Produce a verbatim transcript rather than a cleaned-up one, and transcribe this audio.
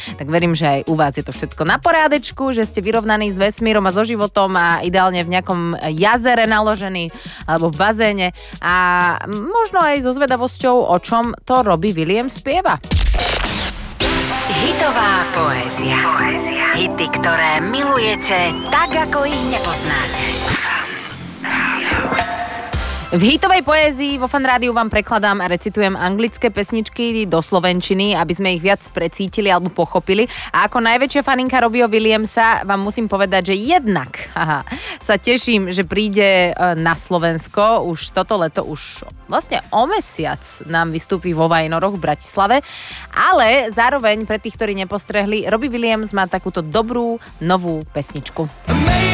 Tak verím, že aj u vás je to všetko na porádečku, že ste vyrovnaní s vesmírom a so životom a ideálne v nejakom jazere naložený alebo v bazéne a možno aj so zvedavosťou, o čom to Robbie Williams spieva. Hitová poézia. Hity, ktoré milujete tak, ako ich nepoznáte. V hitovej poézii vo Fan Rádiu vám prekladám a recitujem anglické pesničky do slovenčiny, aby sme ich viac precítili alebo pochopili. A ako najväčšia faninka Robbieho Williamsa vám musím povedať, že jednak haha, sa teším, že príde na Slovensko. Už toto leto, už vlastne o mesiac nám vystúpi vo Vajnoroch v Bratislave. Ale zároveň pre tých, ktorí nepostrehli, Robbie Williams má takúto dobrú novú pesničku.